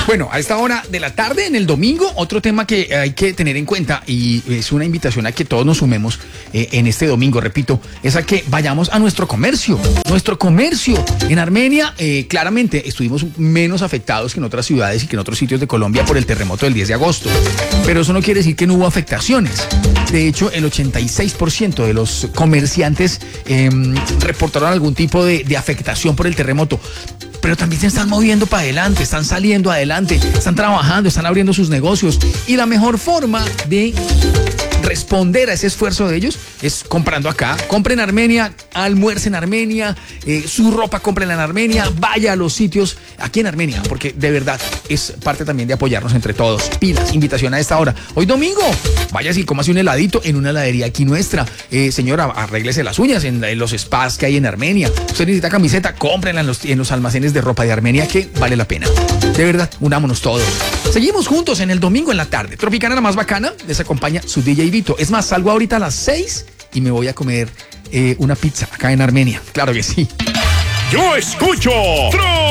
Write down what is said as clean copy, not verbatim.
Bueno, a esta hora de la tarde, en el domingo, otro tema que hay que tener en cuenta, y es una invitación a que todos nos sumemos en este domingo, repito, es a que vayamos a nuestro comercio. Nuestro comercio. En Armenia, claramente, estuvimos menos afectados que en otras ciudades y que en otros sitios de Colombia por el terremoto del 10 de agosto. Pero eso no quiere decir que no hubo afectaciones. De hecho, el 86% de los comerciantes reportaron algún tipo de afectación por el terremoto. Pero también se están moviendo para adelante, están saliendo adelante, están trabajando, están abriendo sus negocios. Y la mejor forma de responder a ese esfuerzo de ellos es comprando acá. Compren en Armenia, almuercen en Armenia, su ropa cómprenla en Armenia, vaya a los sitios aquí en Armenia, porque de verdad es parte también de apoyarnos entre todos. Pilas, invitación a esta hora. Hoy domingo, vaya y cómase un heladito en una heladería aquí nuestra. Señora, arréglese las uñas en los spas que hay en Armenia. Usted necesita camiseta, cómprenla en los almacenes de ropa de Armenia, que vale la pena. De verdad, unámonos todos. Seguimos juntos en el domingo en la tarde. Tropicana, la más bacana, les acompaña su DJ Vito. Es más, salgo ahorita a las 6 y me voy a comer una pizza acá en Armenia. Claro que sí. Yo escucho